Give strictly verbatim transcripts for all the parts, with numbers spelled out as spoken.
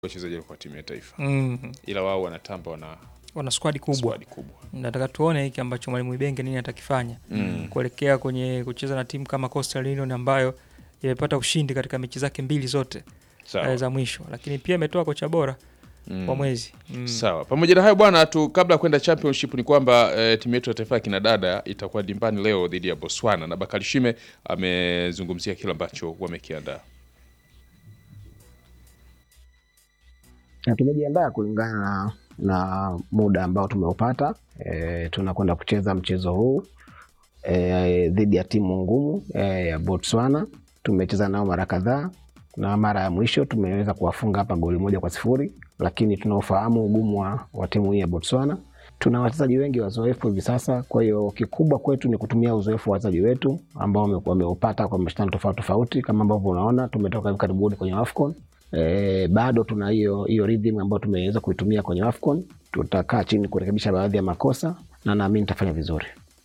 wachezaji kwa timu ya taifa. Mm. Ila wao wanatamba wana wana squad kubwa. Squad kubwa. Nataka tuone hiki ambacho Mwalimu Ibenge nini atakifanya mm. kuelekea kwenye kucheza na timu kama Coastal Union ambayo imepata ushindi katika mechi zake mbili zote Sawa. za mwisho, lakini pia ametoa kocha bora mm. kwa mwezi. Mm. Sawa. Pamoja na hayo bwana, tu kabla kwenda championship ni kwamba e, timu yetu ya taifa ya kinadada itakuwa dimbani leo dhidi ya Botswana na Bakari Shime amezungumzia kile ambacho wamekiandaa. Tumejiandaa kulingana na, na muda ambao tumeupata. E, tunakwenda kucheza mchezo huu e, dhidi ya timu ngumu e, ya Botswana. Tumecheza nao mara kadhaa na mara ya mwisho tumeweza kuwafunga hapa goli moja kwa sifuri, lakini tunaofahamu ugumu wa, wa timu hii ya Botswana. Tuna wachezaji wengi wazoefu hivi sasa, kwa hiyo kikubwa kwetu ni kutumia uzoefu wa wachezaji wetu ambao wameupata kwa mashindano tofauti tofauti. Kama ambavyo unaona tumetoka hivi karibuni kwenye AFCON. E, bado tuna hiyo hiyo rhythm ambayo tumeweza kuitumia kwenye AFCON. Tutakaa chini kurekebisha baadhi ya makosa na naamini tutafanya vizuri.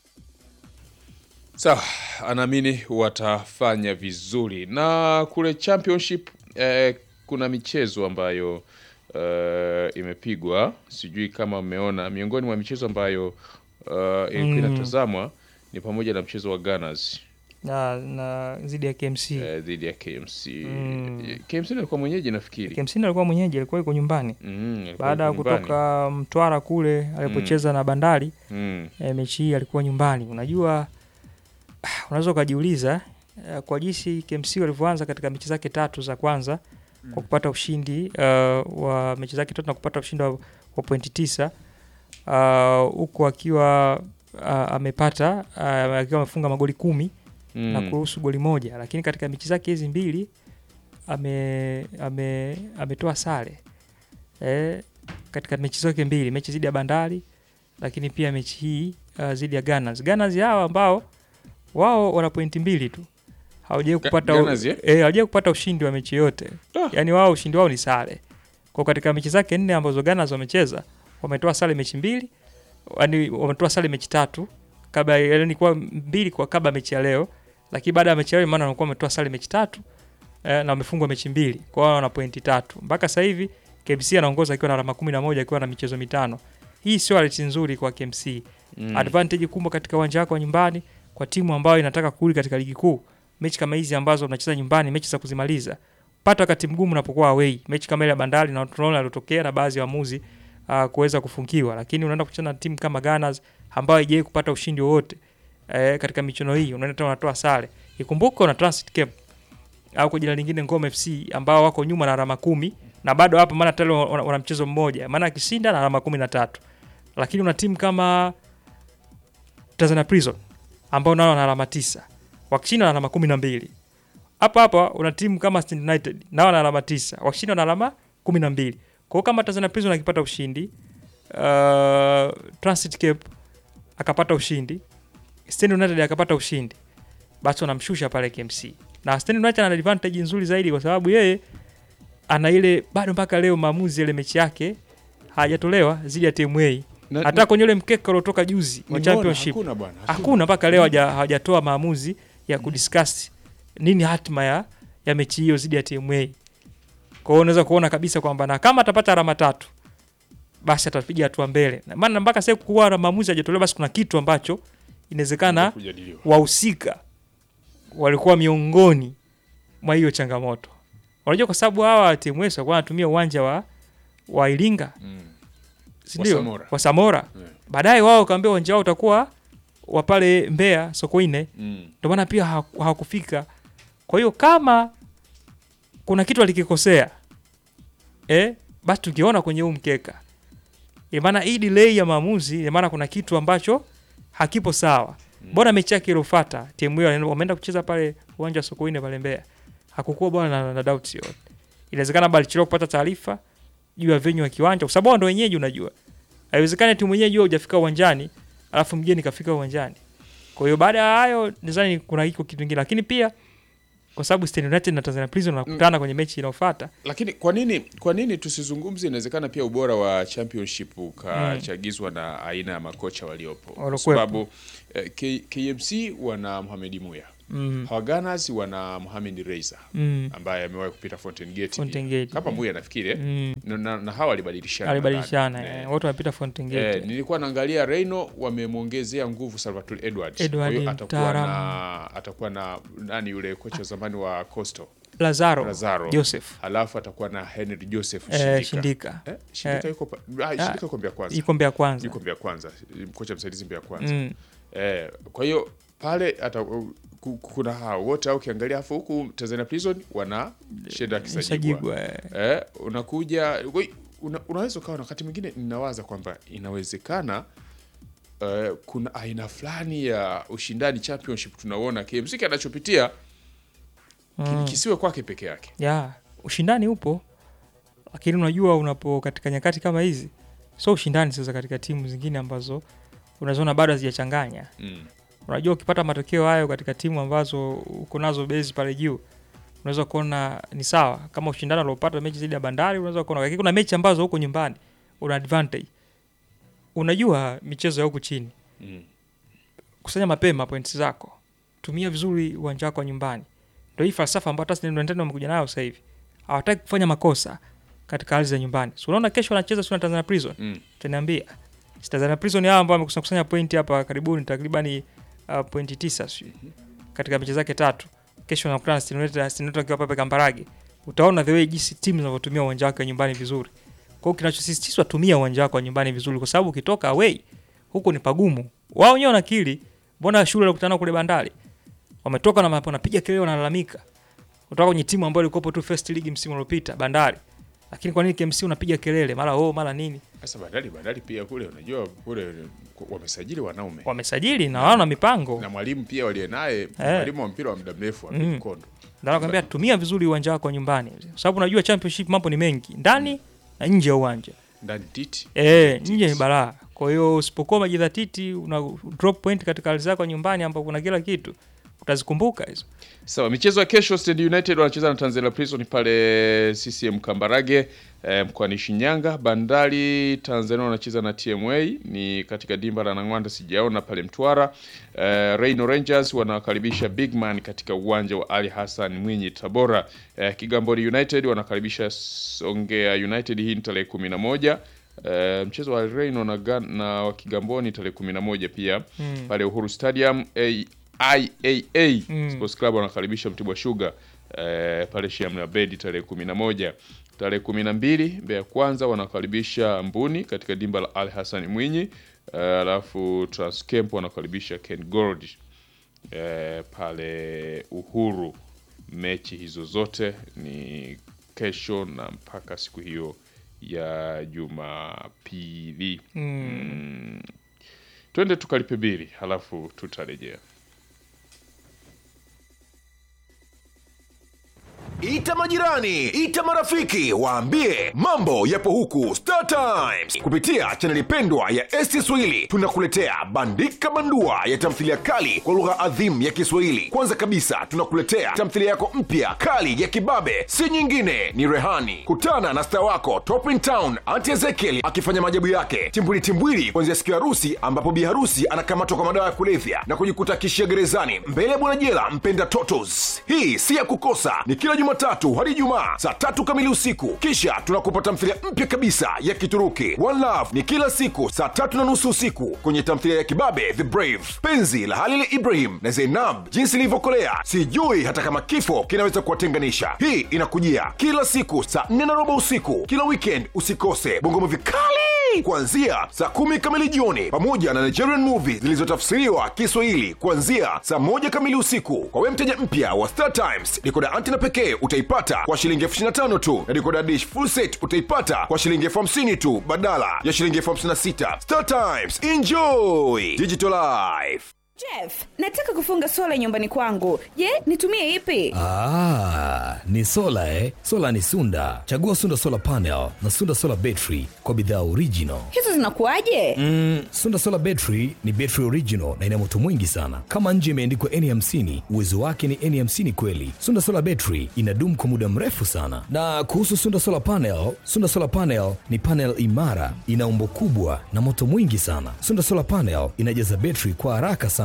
Sawa, anaamini watafanya vizuri. Na kule championship eh, kuna michezo ambayo eh, imepigwa. Sijui kama umeona, miongoni mwa michezo ambayo eh, ilikuwa inatazamwa ni pamoja na mchezo wa Gunners na na dhidi ya K M C. Eh, dhidi ya K M C. Mm. K M C alikuwa mwenyeji nafikiri. K M C alikuwa mwenyeji, alikuwa yuko nyumbani. Mm, baada ya kutoka Mtwara kule alipocheza mm. na Bandari. Mm. E, mechi hii alikuwa nyumbani. Unajua unaweza kujiuliza kwa jinsi K M C walivyoanza katika mechi zake tatu za kwanza mm. kwa kupata ushindi uh, wa mechi zake tatu na kupata ushindi wa, wa pointi tisa huko uh, akiwa uh, amepata uh, akiwa amefunga magoli kumi mm. na kuruhusu goli moja, lakini katika mechi zake hizi mbili ame ame ametoa sare eh, katika mechi zake mbili, mechi zidi ya Bandari lakini pia mechi hii uh, zidi ya Gunners. Gunners hao ambao wao wana pointi mbili tu. Hawajawahi kupata u... eh hawajawahi kupata ushindi wa mechi yote. Oh. Yaani wao ushindi wao ni sare. Kwa katika mechi zake nne ambazo Gunners wamecheza, wametoa sare mechi mbili, yaani wametoa sare mechi tatu, kabla yaani kwa mbili kwa kabla mechi ya leo, lakini baada ya mechi ya leo maana wanakuwa wametoa sare mechi tatu eh, na wamefungwa mechi mbili. Kwa hiyo wana pointi tatu. Mpaka sasa hivi K M C anaongoza akiwa na alama kumi na moja akiwa na michezo mitano. Hii sio hali nzuri kwa K M C. Mm. Advantage kubwa katika uwanja wako wa nyumbani kwa timu ambayo inataka kurudi katika ligi kuu. Mechi kama hizi ambazo unacheza nyumbani, mechi za kuzimaliza. Pata wakati mgumu unapokuwa away. Mechi kama ile ya Bandari na tunaona ilitokea na baadhi ya waamuzi uh, kuweza kufungiwa, lakini unaenda kucheza na timu kama Gunners ambayo haijawahi kupata ushindi wowote eh, katika michuano hii, unaenda tena unatoa sare. Ikumbuke una Transit Cape au kwa jina lingine Ngome F C ambao wako nyuma na alama kumi na bado hapa maana tayari wana mchezo mmoja. Maana akishinda na alama kumi na tatu. Lakini una timu kama Tanzania Prison ambao nao wana alama tisa. Wakishinda na alama kumi na mbili. Hapa hapa una timu kama Stand United nao wana alama tisa. Wakishinda na alama kumi na mbili. Kwa hiyo kama Tanzania Prison akipata ushindi, uh, Transit Cape akapata ushindi, Stand United akapata ushindi, basi wanamshusha pale K M C. Na Stand United ana advantage nzuri zaidi kwa sababu yeye ana ile bado mpaka leo maamuzi ile mechi yake hajatolewa zidi ya T M A. Na, hata kwenye ile mkeka uliotoka juzi wa championship hakuna bwana, hakuna mpaka leo hajatoa maamuzi ya kudiscuss nini hatima ya, ya mechi hiyo zidi ya T M A. Kwa hiyo unaweza kuona kabisa kwamba na kama atapata alama tatu basi atapiga hatua mbele. Maana mpaka sasa kuwa na maamuzi hajatolewa, basi kuna kitu ambacho inawezekana wahusika walikuwa miongoni mwa hiyo changamoto. Unajua kwa sababu hawa T M A walikuwa wanatumia uwanja wa wa Iringa. Mm. Sindio? Samora. Wa Samora. Yeah. Baadaye wao kaambia uwanja wao utakuwa wa pale Mbeya Sokoine. Mm. Ndio maana pia hawakufika. Kwa hiyo kama kuna kitu alikikosea eh basi tungeona kwenye huu mkeka. Ina maana hii delay ya maamuzi, ina maana kuna kitu ambacho hakipo sawa. Mm. Bora mechi yake iliyofuata timu hiyo wameenda kucheza pale uwanja wa Sokoine pale Mbeya. Hakukuwa bwana na, na doubts yote. Inawezekana bali chelewa kupata taarifa juu ya venue ya kiwanja kwa sababu ndio wenyeji unajua. Haiwezekani timu mwenyeji hujafika uwanjani alafu mgeni kafika uwanjani. Kwa hiyo baada ya hayo nadhani kuna hiko kitu kingine, lakini pia kwa sababu Stand United na Tanzania Prison wanakutana mm. kwenye mechi inayofuata. Lakini kwa nini kwa nini tusizungumzie, inawezekana pia ubora wa championship ukachagizwa mm. na aina ya makocha waliopo. Kwa sababu eh, K M C wana Mohamed Muya. Mm. Hawa Gunners wana Mohamed Reza Mm. ambaye amewahi kupita Fountain Gate. Fountain Gate. Kama Muya nafikiri eh. Mm. Na, na, na hawa walibadilishana. Alibadilishana. nadhani. Eh, watu wanapita Fountain Gate. Eh, nilikuwa naangalia Reino wamemuongezea nguvu Salvatore Edwards. Edward Kwa hiyo atakuwa mtaalamu. na atakuwa na nani yule kocha wa zamani wa Coastal. Lazaro, Lazaro Joseph. Halafu atakuwa na Henry Joseph Eh, Shindika. Shindika. Eh, Shindika Eh. yuko pa, ah, Shindika yuko Mbeya Kwanza. Iko Mbeya Kwanza. Yuko Mbeya Kwanza. Kocha msaidizi Mbeya Kwanza. Mm. Eh, kwa hiyo pale ata ku- kuna hao wote au ukiangalia hapo huku Tanzania Prison wana Sheda Kisajigwa. Kisajigwa, eh. Eh, unakuja una, unaweza ukawa na wakati mwingine ninawaza kwamba inawezekana uh, kuna aina fulani ya ushindani championship tunaona K M C anachopitia Mm. kisiwe kwake peke yake. Ya, ushindani upo. Lakini unajua unapo katika nyakati kama hizi, so ushindani sasa katika timu zingine ambazo unaziona bado hazijachanganya. Mm. Unajua ukipata matokeo hayo katika timu ambazo uko nazo base pale juu, unaweza kuona ni sawa. Kama ushindani uliopata mechi zidi ya Bandari, unaweza kuona lakini kuna mechi ambazo huko nyumbani una advantage. Unajua michezo ya huko chini. Mm. Kusanya mapema points zako. Tumia vizuri uwanja wako nyumbani. Ndio hii falsafa ambayo hata Nintendo wamekuja nayo sasa hivi. Hawataki kufanya makosa katika hali za nyumbani. So unaona kesho wanacheza sio na Tanzania Prison. Mm. Utaniambia. Tanzania Prison hao ambao wamekusanya pointi hapa karibuni takriban uh, pointi tisa sio. Katika mechi zake tatu. Kesho wanakutana na Stineta Stineta akiwa hapa Kambarage. Utaona the way jinsi timu zinavyotumia uwanja wake nyumbani vizuri. Kwa hiyo kinachosisitizwa tumia uwanja wako nyumbani vizuri kwa sababu ukitoka away huko ni pagumu. Wao wenyewe wanakili, mbona shule walikutana kule Bandari? Wametoka na mapo napiga kelele wanalalamika. Kutoka kwenye timu ambayo ilikuwa tu first league msimu uliopita Bandari. Lakini kwa nini K M C unapiga kelele mara oh mara nini? Sasa Bandari Bandari pia kule unajua kule wamesajili wanaume. Wamesajili na wao na mipango. Na mwalimu pia waliye naye Eh. mwalimu wa mpira wa muda mrefu wa Mm. Mkondo. Ndio nakwambia tumia vizuri uwanja wako nyumbani. Kwa sababu unajua championship mambo ni mengi, ndani na nje ya uwanja. Ndani titi. Eh, nje ni balaa. Kwa hiyo usipokuwa majidhatiti una drop point katika hali zako nyumbani ambapo kuna kila kitu. Utazikumbuka hizo. Sawa, michezo ya kesho Stand United wanacheza na Tanzania Prison pale C C M Kambarage eh, mkoani Shinyanga. Bandari Tanzania wanacheza na T M A ni katika dimba la Nangwanda sijaona pale Mtwara. Eh, Rhino Rangers wanakaribisha Bigman katika uwanja wa Ali Hassan Mwinyi Tabora. Eh, Kigamboni United wanakaribisha Songea United, hii ni tarehe kumi na moja. Uh, mchezo wa Rhino na, Gan- na wa Kigamboni tarehe kumi na moja pia Mm. pale Uhuru Stadium. A I A A Mm. Sports Club wanakaribisha Mtibwa Sugar eh, pale Shamla Bedi tarehe kumi na moja. Tarehe kumi na mbili Mbeya Kwanza wanakaribisha Mbuni katika dimba la Al Hassan Mwinyi. Alafu uh, Transcamp wanakaribisha Ken Gold eh, pale Uhuru. Mechi hizo zote ni kesho na mpaka siku hiyo ya Jumapili. Mm. Mm. Twende tukalipe bili halafu tutarejea. Ita majirani, ita marafiki, waambie mambo yapo huku Star Times. Kupitia chaneli pendwa ya S T Swahili tunakuletea Bandika Bandua ya tamthilia kali kwa lugha adhimu ya Kiswahili. Kwanza kabisa tunakuletea tamthilia yako mpya kali ya kibabe, si nyingine ni Rehani. Kutana na star wako Top in Town Auntie Ezekiel akifanya maajabu yake timbwili timbwili kuanzia siku ya harusi, ambapo bi harusi anakamatwa kwa madawa ya kulevya na kujikuta kishia gerezani mbele ya bwana jela mpenda Totos. Hii si ya kukosa, ni kila Jumatatu hadi Ijumaa saa tatu kamili usiku. Kisha tunakupa tamthilia mpya kabisa ya Kituruki One Love, ni kila siku saa tatu na nusu usiku kwenye tamthilia ya kibabe The Brave, penzi la Halil Ibrahim na Zainab, jinsi ilivyokolea sijui hata kama kifo kinaweza kuwatenganisha. Hii inakujia kila siku saa nne na robo usiku kila weekend. Usikose bongo movie kali kuanzia saa kumi kamili jioni, pamoja na Nigerian movies zilizotafsiriwa Kiswahili kuanzia saa moja kamili usiku. Kwa wewe mteja mpya wa Star Times, dekoda antena pekee utaipata kwa shilingi elfu ishirini na tano tu, na dekoda dish full set utaipata kwa shilingi elfu hamsini tu badala ya shilingi elfu hamsini na sita. Star Times, enjoy digital life. Jeff, nataka kufunga sola nyumbani kwangu. Je, nitumie ipi? Ah, ni sola eh? Sola ni Sunda. Chagua Sunda Solar Panel na Sunda Solar Battery kwa bidhaa original. Hizo zinakuwaje? Mm, Sunda Solar Battery ni battery original na ina moto mwingi sana. Kama nje imeandikwa N hamsini, uwezo wake ni N hamsini kweli. Sunda Solar Battery inadumu kwa muda mrefu sana. Na kuhusu Sunda Solar Panel, Sunda Solar Panel ni panel imara, ina umbo kubwa na moto mwingi sana. Sunda Solar Panel inajaza battery kwa haraka sana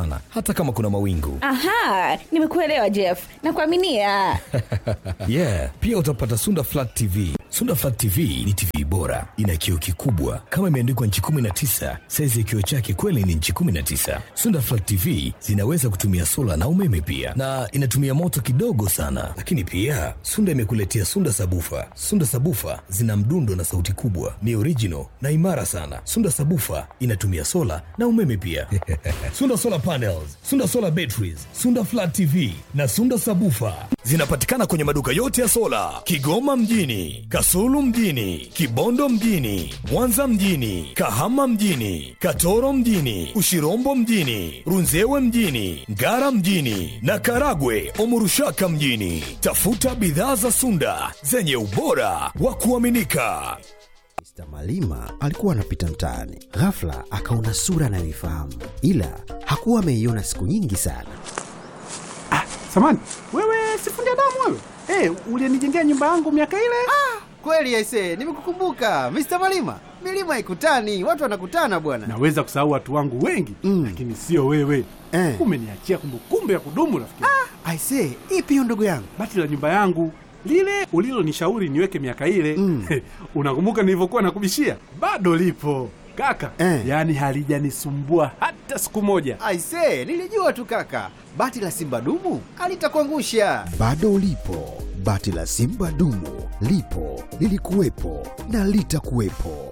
sana hata kama kuna mawingu. Aha, nimekuelewa Jeff. Nakuaminia. Yeah, pia utapata Sunda Flat T V. Sunda Flat T V ni T V bora, ina kioo kikubwa kama imeandikwa nchi kumi na tisa. Saizi ya kioo chake kweli ni nchi kumi na tisa. Sunda Flat T V zinaweza kutumia sola na umeme pia, na inatumia moto kidogo sana. Lakini pia Sunda imekuletea Sunda Sabufa. Sunda Sabufa zina mdundo na sauti kubwa, ni original na imara sana. Sunda Sabufa inatumia sola na umeme pia. Sunda Solar Panels, Sunda Solar Batteries, Sunda Flat T V na Sunda Sabufa zinapatikana kwenye maduka yote ya sola Kigoma mjini, Kasulu mjini, Kibondo mjini, Mwanza mjini, Kahama mjini, Katoro mjini, Ushirombo mjini, Runzewe mjini, Ngara mjini na Karagwe Omurushaka mjini. Tafuta bidhaa za Sunda zenye ubora wa kuaminika. Mister Malima alikuwa anapita mtaani, ghafla akaona sura anayoifahamu, ila hakuwa ameiona siku nyingi sana. Ah, samani, wewe sifundi damu wewe. Eh, hey, ulinijengea nyumba yangu miaka ile? Ah, kweli aisee, nimekukumbuka Mister Malima. Milima ikutani, watu wanakutana bwana. Naweza kusahau watu wangu wengi, mm. lakini sio wewe. Eh. Umeniachia kumbukumbu ya kudumu rafiki. Ah, aisee, ipi hiyo ndugu yangu? Bati la nyumba yangu, lile ulilonishauri niweke miaka ile. Mm. Unakumbuka nilivyokuwa nakubishia? Bado lipo. Kaka, eh. Yaani halijanisumbua hata siku moja. Aisee, nilijua tu kaka. Bati la Simba dumu alitakuangusha. Bado lipo. Bati la Simba dumu lipo, lilikuwepo na litakuwepo.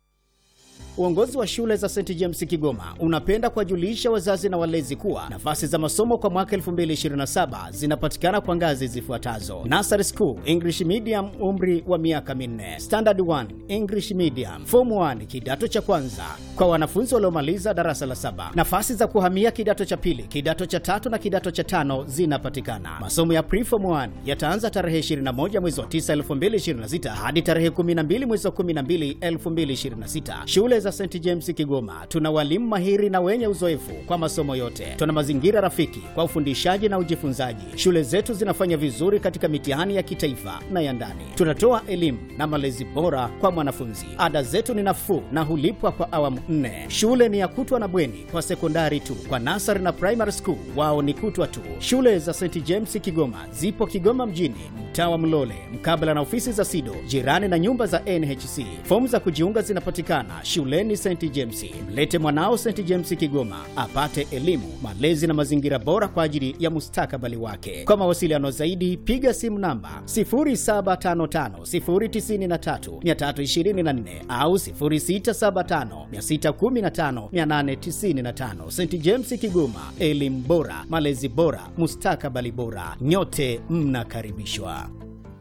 Uongozi wa shule za Saint James Kigoma unapenda kuwajulisha wazazi na walezi kuwa nafasi za masomo kwa mwaka elfu mbili ishirini na saba zinapatikana kwa ngazi zifuatazo: Nursery School English Medium, umri wa miaka minne; Standard one English Medium; Form one kidato cha kwanza kwa wanafunzi waliomaliza darasa la saba. Nafasi za kuhamia kidato cha pili, kidato cha tatu na kidato cha tano zinapatikana. Masomo ya Pre-Form one yataanza tarehe ishirini na moja mwezi wa tisa elfu mbili ishirini na sita hadi tarehe kumi na mbili mwezi wa kumi na mbili elfu mbili ishirini na sita. Shule za Saint James Kigoma tuna walimu mahiri na wenye uzoefu kwa masomo yote. Tuna mazingira rafiki kwa ufundishaji na ujifunzaji. Shule zetu zinafanya vizuri katika mitihani ya kitaifa na ya ndani. Tunatoa elimu na malezi bora kwa mwanafunzi. Ada zetu ni nafuu na hulipwa kwa awamu nne. Shule ni ya kutwa na bweni kwa sekondari tu. Kwa nursery na primary school wao ni kutwa tu. Shule za Saint James Kigoma zipo Kigoma mjini, mtaa wa Mlole, mkabala na ofisi za SIDO, jirani na nyumba za N H C. Fomu za kujiunga zinapatikana shuleni Saint James. Mlete mwanao Saint James Kigoma apate elimu, malezi na mazingira bora kwa ajili ya mustakabali wake. Kwa mawasiliano zaidi piga simu namba sifuri saba tano tano sifuri tisa tatu tatu two nne au sifuri sita saba tano sita one tano nane tisa tano. Saint James Kigoma, elimu bora, malezi bora, mustakabali bora. Nyote mnakaribishwa.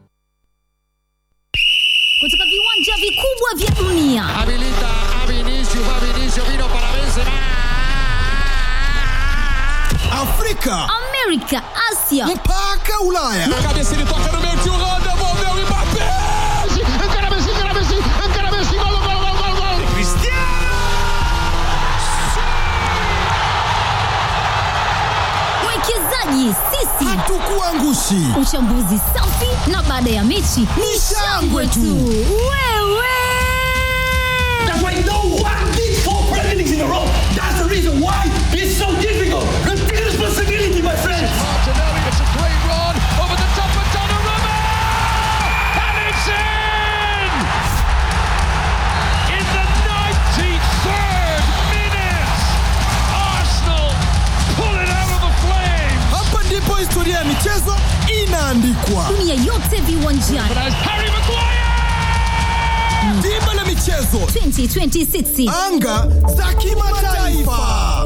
Kutoka viwanja vikubwa vya dunia. Habilita a Vinicius, va Vinicius, vino para Benzema. Afrika, Amerika, Asia, mpaka Ulaya. Na cabeça ele toca no meio, Holanda, volveu e Mbappé. Encara Messi, encara Messi, encara Messi, gol, gol, gol, gol, gol. Cristiano! Mwekezaji sisi hatukuangushi. Uchambuzi safi na baada ya mechi ni shangwe tu. Wewe That's why no one did four presidents in a row. That's the reason why it's so difficult. Take responsibility, my friends. Martinelli, it's a great run over the top of Donnarumma. And it's in! In the ninety-third minute, Arsenal pull it out of the flames. Hapa ndipo historia ya michezo inaandikwa. Dunia yote viwanjani. Harry Maguire! Dimba la michezo twenty twenty-six. Anga za kimataifa.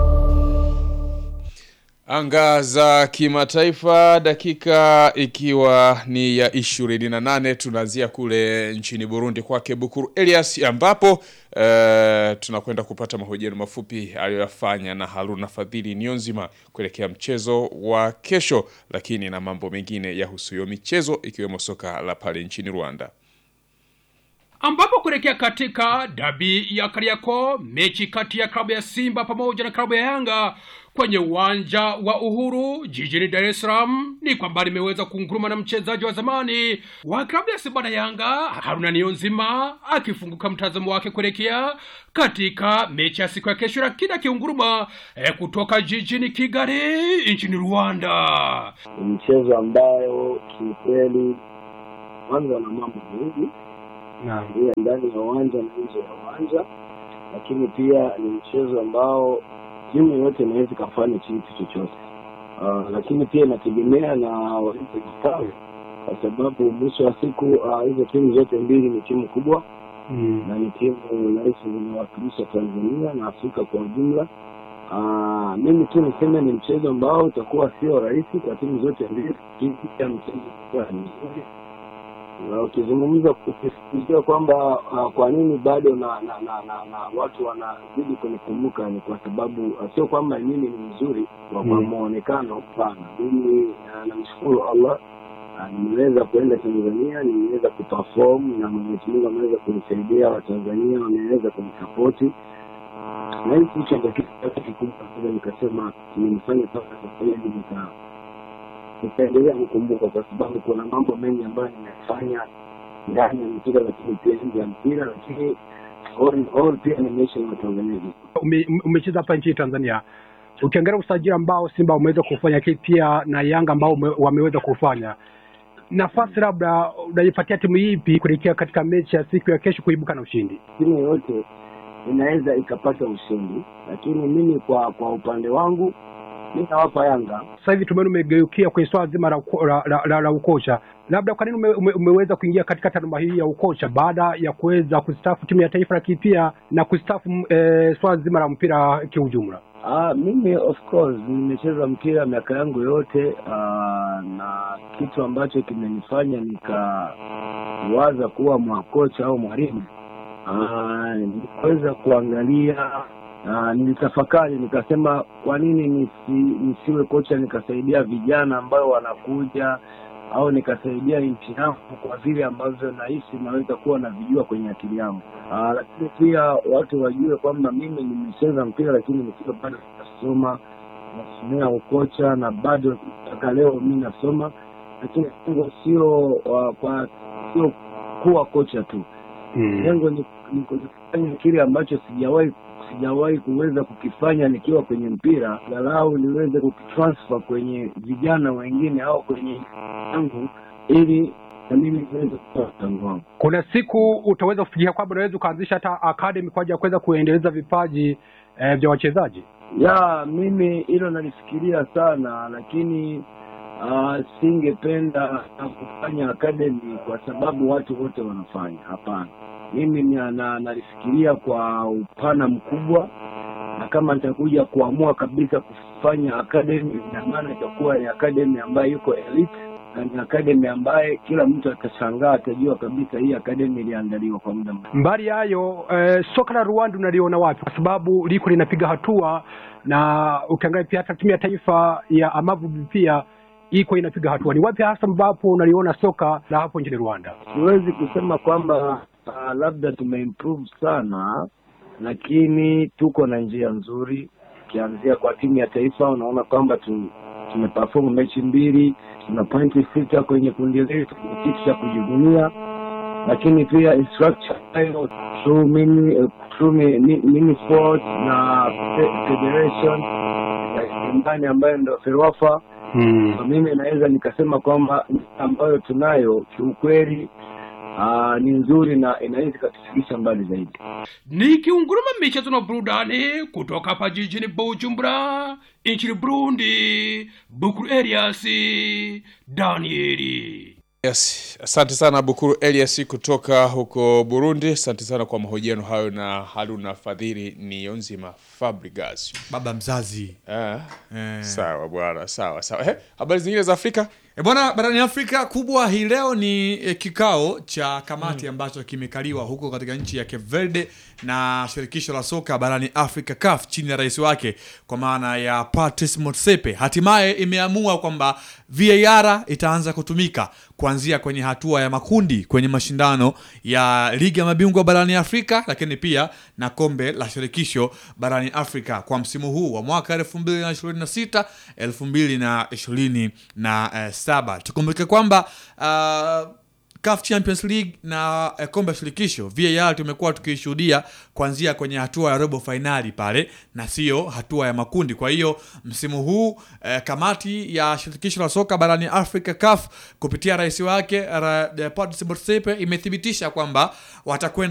Anga za kimataifa, dakika ikiwa ni ya ishirini na nane, tunaanzia kule nchini Burundi kwake Bukuru Elias, ambapo uh, tunakwenda kupata mahojiano mafupi aliyoyafanya na Haruna Fadhili Niyonzima kuelekea mchezo wa kesho, lakini na mambo mengine yahusuyo michezo ikiwemo soka la pale nchini Rwanda. ambapo kuelekea katika dabi ya Kariakoo, mechi kati ya klabu ya Simba pamoja na klabu ya Yanga kwenye uwanja wa Uhuru jijini Dar es Salaam, ni kwamba nimeweza kunguruma na mchezaji wa zamani wa klabu ya Simba na Yanga, Haruna Niyonzima, akifunguka mtazamo wake kuelekea katika mechi ya siku ya kesho na kila kiunguruma eh, kutoka jijini Kigali nchini Rwanda. Mchezo ambayo kiukweli kwanza na mambo mengi na pia ndani ya uwanja na nje ya uwanja, lakini pia ni mchezo ambao timu yote inaweza kufanya kitu chochote. Uh, lakini pia inategemea na walivyojipanga, kwa sababu mwisho wa siku hizo uh, timu zote mbili ni timu kubwa mm. na ni timu rahisi zinawakilisha Tanzania na Afrika kwa ujumla. Uh, mimi tu niseme ni mchezo ambao utakuwa sio rahisi kwa timu zote mbili, pia mchezo kwa mzuri. Na ukizungumza kufikiria kwamba uh, kwa nini bado na na, na, na, na watu wanazidi kunikumbuka, ni kwa sababu uh, sio kwamba mimi ni mzuri kwa mm. muonekano pana. Mimi uh, namshukuru Allah uh, nimeweza kwenda Tanzania, nimeweza kuperform na Mwenyezi Mungu ameweza kunisaidia, wa Tanzania wameweza kunisupport. Na hii kitu ndio kitu kikubwa sana, nikasema nimefanya sasa kwa hiyo nika nitaendelea kukumbuka, kwa sababu kuna mambo mengi ambayo nimefanya ndani ya mpira lakini pia nje ya mpira, lakini all, all pia nimeishi na Tanzania. Umecheza hapa nchini Tanzania, ukiangalia usajili ambao Simba umeweza kufanya pia na Yanga ambao ume, wameweza kufanya, nafasi labda unaipatia timu ipi kuelekea katika mechi ya siku ya kesho kuibuka na ushindi? Timu yote inaweza ikapata ushindi, lakini mimi kwa kwa upande wangu mimi nawapa Yanga. Sasa hivi tumeona umegeukia kwenye swala zima la, la, la, la, la ukocha. Labda kwa nini ume, ume, umeweza kuingia katika taaluma hii ya ukocha baada ya kuweza kustaafu timu ya taifa, lakini pia na kustaafu e, swala zima la mpira kiujumla? Ah, mimi of course nimecheza mpira miaka yangu yote, uh, na kitu ambacho kimenifanya nikawaza kuwa mwakocha au mwalimu ah niweza kuangalia Uh, nilitafakari nikasema kwa nini nisi, nisiwe kocha nikasaidia vijana ambao wanakuja, au nikasaidia nchi yangu kwa vile ambavyo nahisi naweza kuwa na vijua kwenye akili yangu. Uh, lakini pia watu wajue kwamba mimi nimecheza mpira lakini nikiwa bado nasoma, nasomea ukocha na bado mpaka leo mimi nasoma, lakini lengo sio uh, kwa sio kuwa kocha tu. Lengo mm. ni kufanya kile ambacho sijawahi sijawahi kuweza kukifanya nikiwa kwenye mpira, galau niweze kukitransfer kwenye vijana wengine au kwenye yangu, ili na mimi niweze kuwa mchango wangu. Kuna siku utaweza kufikiria kwamba unaweza kuanzisha hata academy kwa ajili ya kuweza kuendeleza vipaji eh, vya wachezaji? Ya, mimi hilo nalifikiria sana, lakini uh, singependa kufanya academy kwa sababu watu wote wanafanya. Hapana. Mimi na nalifikiria kwa upana mkubwa, na kama nitakuja kuamua kabisa kufanya academy, ina maana itakuwa ni academy ambayo yuko elite, na ni academy ambaye kila mtu atashangaa, atajua kabisa hii academy iliandaliwa kwa muda mrefu. Mbali hayo, eh, soka la Rwanda unaliona wapi? Kwa sababu liko linapiga hatua, na ukiangalia pia hata timu ya taifa ya Amavubi pia iko inapiga hatua. Ni wapi hasa ambapo unaliona soka la hapo nchini Rwanda? Siwezi kusema kwamba Uh, labda tumeimprove sana, lakini tuko na njia nzuri. Kianzia kwa timu ya taifa, unaona kwamba tu, tumeperform mechi mbili, tuna pointi sita kwenye kundi letu, kitu cha kujivunia. Lakini pia instructor through mini through mini, mini sport na federation ndani ambayo ndio FERWAFA. Hmm. So, mimi naweza nikasema kwamba ambayo tunayo kiukweli Ah, ni nzuri na inaweza kutufikisha mbali zaidi. Ni kiunguruma michezo na burudani kutoka hapa jijini Bujumbura nchini Burundi. Bukuru Elias Danieli. Yes, asante sana Bukuru Elias kutoka huko Burundi. Asante sana kwa mahojiano hayo na Haruna Fadhili Niyonzima Fabregas, baba mzazi. Eh. eh. Sawa bwana, sawa sawa. Eh, habari zingine za Afrika? E bwana, barani Afrika kubwa hii leo ni e, kikao cha kamati ambacho kimekaliwa huko katika nchi ya Cape Verde na shirikisho la soka barani Afrika C A F chini ya rais wake kwa maana ya Patrice Motsepe. Hatimaye imeamua kwamba V A R itaanza kutumika kuanzia kwenye hatua ya makundi kwenye mashindano ya ligi ya mabingwa barani Afrika, lakini pia na kombe la shirikisho barani Afrika kwa msimu huu wa mwaka elfu mbili na ishirini na sita elfu mbili na ishirini na saba. Tukumbuke kwamba uh, C A F Champions League na uh, kombe la shirikisho V A R tumekuwa tukishuhudia kuanzia kwenye hatua ya robo finali pale na sio hatua ya makundi. Kwa hiyo msimu huu uh, kamati ya shirikisho la soka barani Afrika C A F kupitia rais wake uh, Patrice Motsepe imethibitisha kwamba watakwenda